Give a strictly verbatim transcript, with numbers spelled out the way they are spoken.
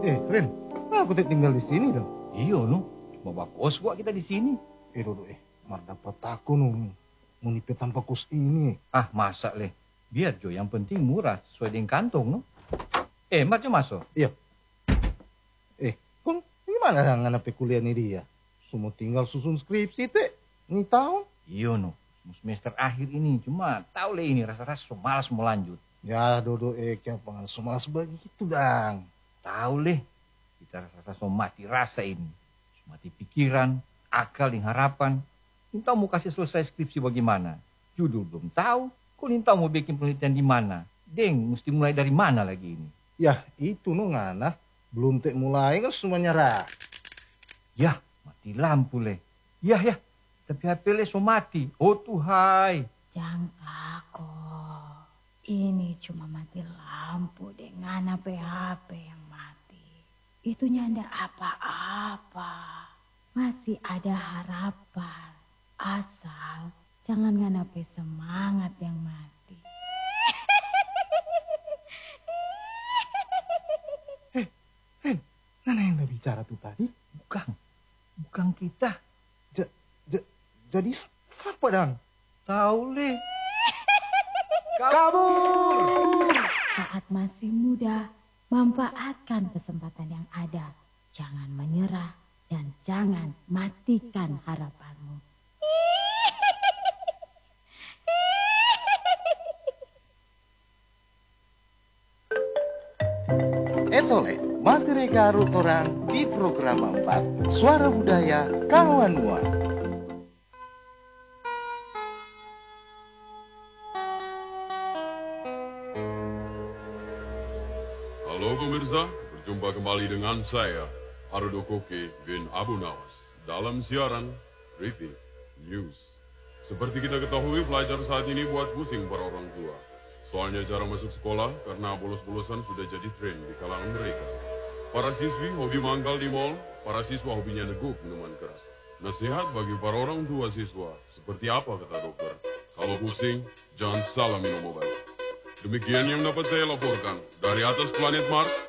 Eh, Ren, aku tak tinggal di sini dong. Iya, no. Cuma bakos gua kita di sini. Eh, Dodo, eh, mar dapat aku no. Menipe tanpa kos ini. Ah, masa leh. Biar Jo, yang penting murah sesuai dengan kantong, no. Eh, mar Jo masuk. Iya. Eh, kong gimana dengan apa kuliah ini dia? Semua tinggal susun skripsi teh. Ini tahun. Iya, no. Semester akhir ini cuma tahu leh ini rasa-rasa so malas mau lanjut. Ya, Dodo, eh, kenapa nggak so malas begitu, Dang? Tahu leh. Kita rasa-rasa so mati rasa ini. So mati pikiran, akal dan harapan. Entah mau kasih selesai skripsi bagaimana. Judul belum tahu. Kok entah mau bikin penelitian di mana. Deng, mesti mulai dari mana lagi ini? Ya, itu no ngana. Belum tek mulai kan semua nyerah. Yah, mati lampu leh. Yah, yah. Tapi H P leh so mati. Oh Tuhai. Jangan takut. Ini cuma mati lampu dengan H P yang mati. Itu nyanda apa-apa. Masih ada harapan. Asal jangan nganape semangat yang mati. Eh, Ren, Nana yang udah bicara tuh tadi? Bukan. Bukan kita. Ja, ja, jadi siapa, Dang? Tahu leh. Kabur! Saat masih muda, manfaatkan kesempatan yang ada. Jangan menyerah dan jangan matikan harapanmu. Etole, materi garut orang di program empat Suara Budaya Kawan Mua. Halo pemirsa, berjumpa kembali dengan saya, Harudo Koke bin Abu Nawas, dalam siaran Briefing News. Seperti kita ketahui, pelajar saat ini buat pusing para orang tua. Soalnya jarang masuk sekolah karena bolos-bolosan sudah jadi tren di kalangan mereka. Para siswi hobi mangkal di mall, para siswa hobinya neguk minuman keras. Nasihat bagi para orang tua siswa, seperti apa kata dokter? Kalau pusing, jangan salah minum obat. Demikian yang dapat saya laporkan dari atas planet Mars.